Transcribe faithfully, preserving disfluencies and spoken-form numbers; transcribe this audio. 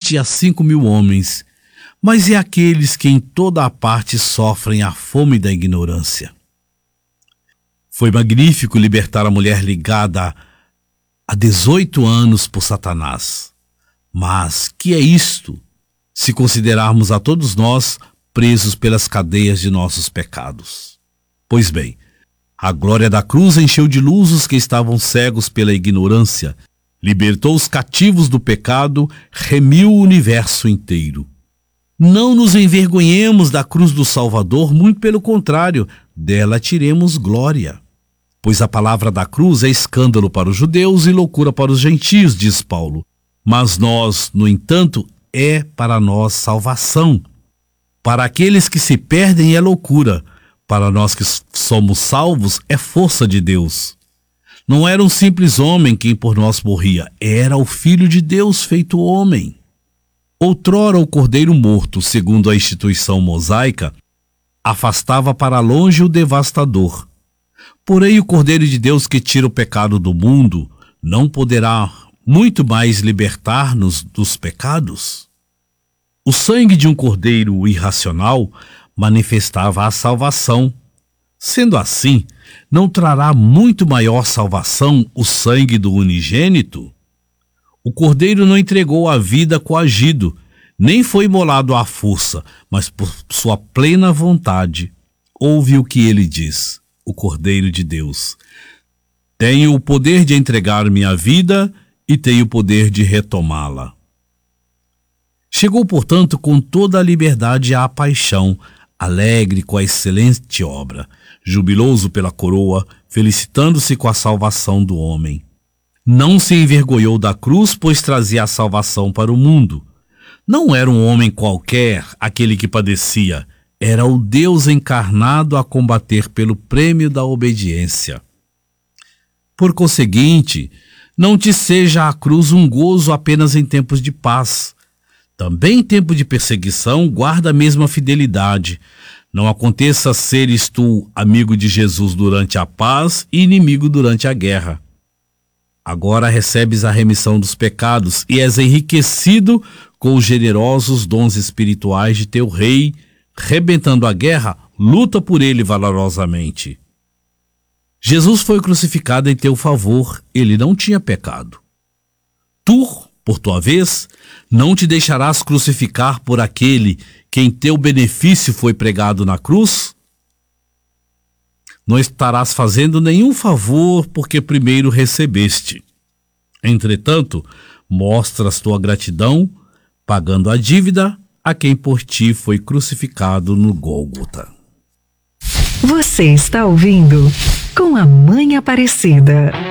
somente a cinco mil homens, mas e aqueles que em toda a parte sofrem a fome da ignorância? Foi magnífico libertar a mulher ligada há dezoito anos por Satanás. Mas que é isto, se considerarmos a todos nós presos pelas cadeias de nossos pecados? Pois bem, a glória da cruz encheu de luz os que estavam cegos pela ignorância, libertou os cativos do pecado, remiu o universo inteiro. Não nos envergonhemos da cruz do Salvador, muito pelo contrário, dela tiremos glória. Pois a palavra da cruz é escândalo para os judeus e loucura para os gentios, diz Paulo. Mas nós, no entanto, é para nós salvação. Para aqueles que se perdem é loucura, para nós que somos salvos é força de Deus. Não era um simples homem quem por nós morria, era o Filho de Deus feito homem. Outrora o cordeiro morto, segundo a instituição mosaica, afastava para longe o devastador. Porém o Cordeiro de Deus que tira o pecado do mundo não poderá muito mais libertar-nos dos pecados? O sangue de um cordeiro irracional manifestava a salvação. Sendo assim, não trará muito maior salvação o sangue do unigênito? O cordeiro não entregou a vida coagido, nem foi imolado à força, mas por sua plena vontade. Ouve o que ele diz, o Cordeiro de Deus: tenho o poder de entregar minha vida e tenho o poder de retomá-la. Chegou, portanto, com toda a liberdade à paixão, alegre com a excelente obra, jubiloso pela coroa, felicitando-se com a salvação do homem. Não se envergonhou da cruz, pois trazia a salvação para o mundo. Não era um homem qualquer aquele que padecia, era o Deus encarnado a combater pelo prêmio da obediência. Por conseguinte, não te seja a cruz um gozo apenas em tempos de paz. Também em tempo de perseguição, guarda a mesma fidelidade. Não aconteça seres tu amigo de Jesus durante a paz e inimigo durante a guerra. Agora recebes a remissão dos pecados e és enriquecido com os generosos dons espirituais de teu rei. Rebentando a guerra, luta por ele valorosamente. Jesus foi crucificado em teu favor, ele não tinha pecado. Tu, por tua vez, não te deixarás crucificar por aquele que em teu benefício foi pregado na cruz? Não estarás fazendo nenhum favor porque primeiro recebeste. Entretanto, mostras tua gratidão, pagando a dívida a quem por ti foi crucificado no Gólgota. Você está ouvindo Com a Mãe Aparecida.